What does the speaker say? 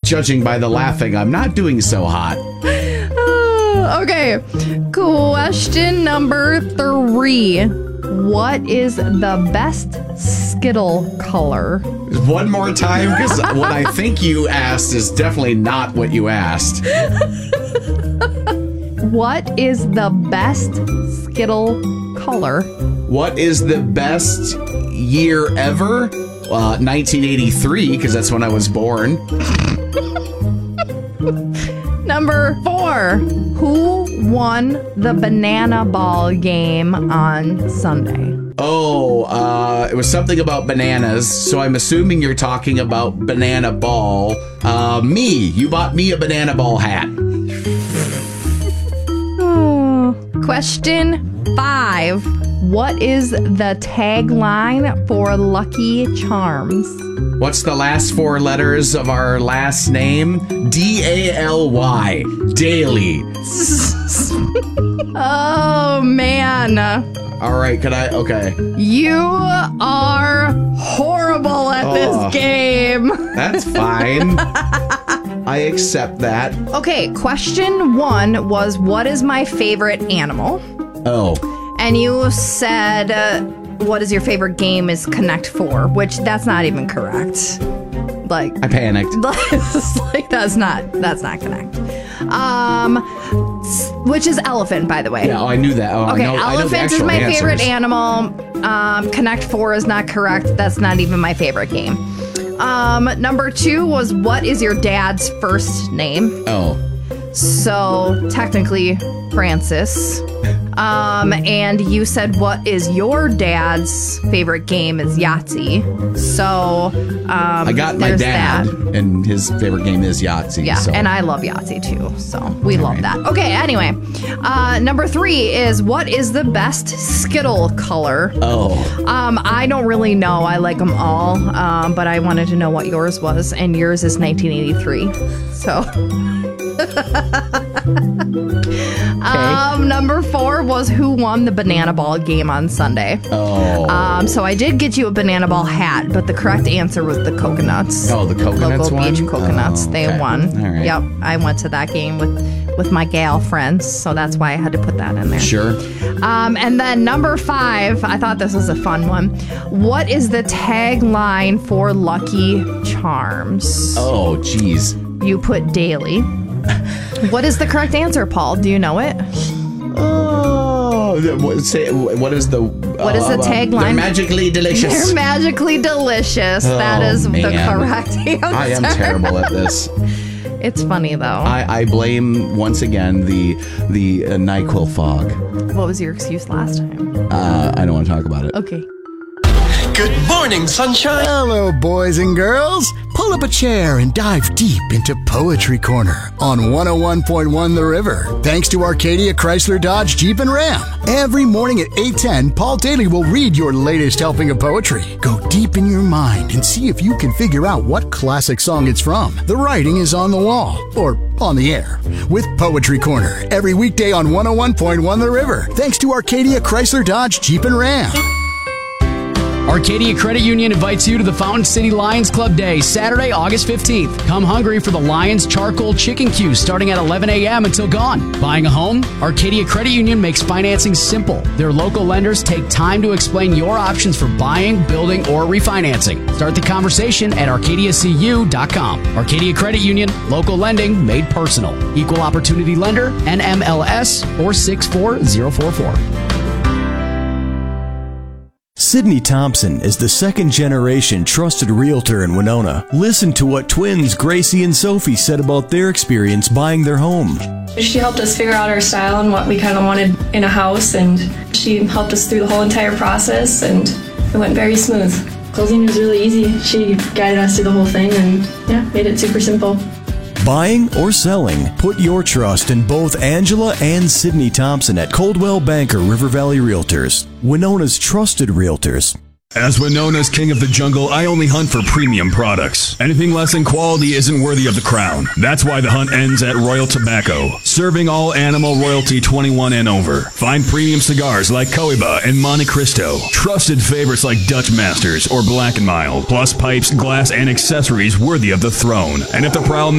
judging by the laughing, I'm not doing so hot. Okay, question number 3. What is the best Skittle color? One more time, because what I think you asked is definitely not what you asked. What is the best Skittle color? What is the best year ever? 1983, because that's when I was born. Number 4. Who won the banana ball game on Sunday? Oh, it was something about bananas, so I'm assuming you're talking about banana ball. Me. You bought me a banana ball hat. Question 5. What is the tagline for Lucky Charms? What's the last 4 letters of our last name? D-A-L-Y. Daily. Oh, man. All right, okay. You are horrible at this game. That's fine. I accept that. Okay, question 1 was, what is my favorite animal? Oh. And you said, what is your favorite game is Connect 4, which that's not even correct. Like, I panicked. like that's not Connect. Which is elephant, by the way. Yeah, I knew that. Okay, elephant is my favorite animal. Connect 4 is not correct. That's not even my favorite game. Number 2 was, what is your dad's first name? Oh. So technically Francis. And you said, what is your dad's favorite game is Yahtzee. So I got my dad, and his favorite game is Yahtzee. Yeah, so. and I love Yahtzee too. So we love that. Okay, anyway. Number 3 is, what is the best Skittle color? Oh. I don't really know. I like them all. But I wanted to know what yours was, and yours is 1983. So number 4 was, who won the banana ball game on Sunday? Oh. So I did get you a banana ball hat, but the correct answer was the Coconuts. Oh, the Coconuts Local won? Beach Coconuts. Oh, They okay. won. All right. Yep. I went to that game with my gal friends, so that's why I had to put that in there. Sure. And then number 5, I thought this was a fun one. What is the tagline for Lucky Charms? Oh, geez. You put daily. What is the correct answer, Paul? Do you know it? Oh, what is the tagline? They're magically delicious. They're magically delicious. That is the correct answer. I am terrible at this. It's funny though. I blame once again the NyQuil fog. What was your excuse last time? I don't want to talk about it. Okay. Good morning, sunshine. Hello, boys and girls. Pull up a chair and dive deep into Poetry Corner on 101.1 The River. Thanks to Arcadia Chrysler Dodge Jeep and Ram. Every morning at 8:10, Paul Daly will read your latest helping of poetry. Go deep in your mind and see if you can figure out what classic song it's from. The writing is on the wall, or on the air, with Poetry Corner every weekday on 101.1 The River. Thanks to Arcadia Chrysler Dodge Jeep and Ram. Arcadia Credit Union invites you to the Fountain City Lions Club Day, Saturday, August 15th. Come hungry for the Lions Charcoal Chicken Queue starting at 11 a.m. until gone. Buying a home? Arcadia Credit Union makes financing simple. Their local lenders take time to explain your options for buying, building, or refinancing. Start the conversation at arcadiacu.com. Arcadia Credit Union, local lending made personal. Equal Opportunity Lender, NMLS 464044. Sydney Thompson is the second-generation trusted realtor in Winona. Listen to what twins Gracie and Sophie said about their experience buying their home. She helped us figure out our style and what we kind of wanted in a house, and she helped us through the whole entire process, and it went very smooth. Closing was really easy. She guided us through the whole thing and, made it super simple. Buying or selling, put your trust in both Angela and Sydney Thompson at Coldwell Banker River Valley Realtors, Winona's trusted realtors. As Winona's king of the jungle, I only hunt for premium products. Anything less than quality isn't worthy of the crown. That's why the hunt ends at Royal Tobacco, serving all animal royalty 21 and over. Find premium cigars like Cohiba and Monte Cristo, trusted favorites like Dutch Masters or Black & Mild, plus pipes, glass, and accessories worthy of the throne. And if the prowl